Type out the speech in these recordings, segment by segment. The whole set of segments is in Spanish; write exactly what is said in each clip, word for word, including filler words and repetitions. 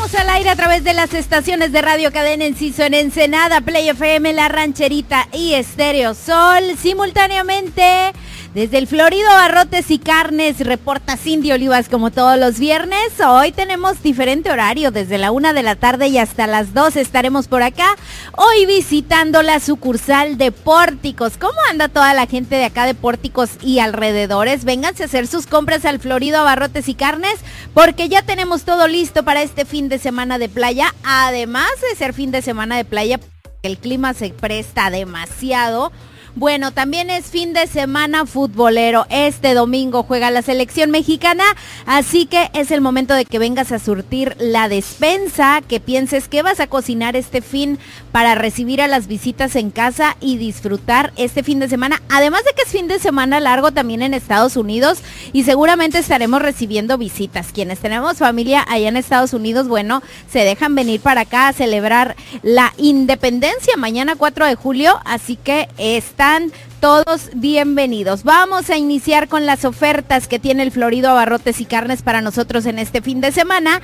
Estamos al aire a través de las estaciones de Radio Cadena Enciso en Ensenada, Play F M, La Rancherita y Estéreo Sol. Simultáneamente, desde el Florido Abarrotes y Carnes, reporta Cindy Olivas como todos los viernes. Hoy tenemos diferente horario, desde la una de la tarde y hasta las dos estaremos por acá. Hoy visitando la sucursal de Pórticos. ¿Cómo anda toda la gente de acá de Pórticos y alrededores? Vénganse a hacer sus compras al Florido Abarrotes y Carnes, porque ya tenemos todo listo para este fin de semana de playa. Además de ser fin de semana de playa, el clima se presta demasiado. Bueno, también es fin de semana futbolero. Este domingo juega la selección mexicana, así que es el momento de que vengas a surtir la despensa, que pienses qué vas a cocinar este fin para recibir a las visitas en casa y disfrutar este fin de semana. Además de que es fin de semana largo también en Estados Unidos y seguramente estaremos recibiendo visitas. Quienes tenemos familia allá en Estados Unidos, bueno, se dejan venir para acá a celebrar la independencia mañana cuatro de julio, así que está todos bienvenidos. Vamos a iniciar con las ofertas que tiene el Florido Abarrotes y Carnes para nosotros en este fin de semana,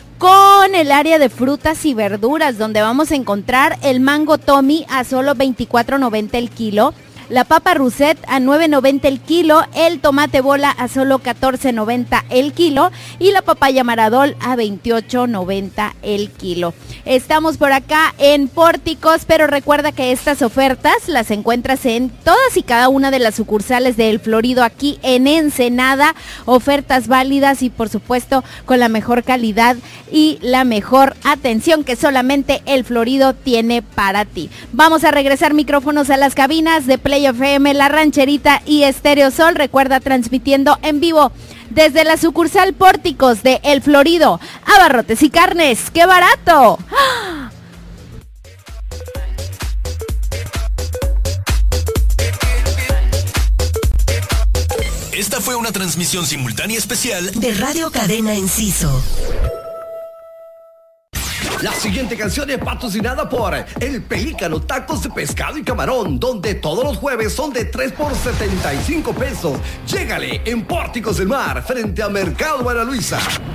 con el área de frutas y verduras, donde vamos a encontrar el mango Tommy a solo veinticuatro noventa el kilo, la papa Rousset a nueve noventa el kilo, el tomate bola a solo catorce noventa el kilo y la papaya Maradol a veintiocho noventa el kilo. Estamos por acá en Pórticos, pero recuerda que estas ofertas las encuentras en todas y cada una de las sucursales de El Florido aquí en Ensenada. Ofertas válidas y por supuesto con la mejor calidad y la mejor atención que solamente El Florido tiene para ti. Vamos a regresar micrófonos a las cabinas de Play F M, La Rancherita y Estéreo Sol. Recuerda, transmitiendo en vivo desde la sucursal Pórticos de El Florido Abarrotes y Carnes. ¡Qué barato! ¡Ah! Esta fue una transmisión simultánea especial de Radio Cadena Enciso. La siguiente canción es patrocinada por El Pelícano, tacos de pescado y camarón, donde todos los jueves son de tres por setenta y cinco pesos. Llégale en Pórticos del Mar, frente a Mercado Ana Luisa.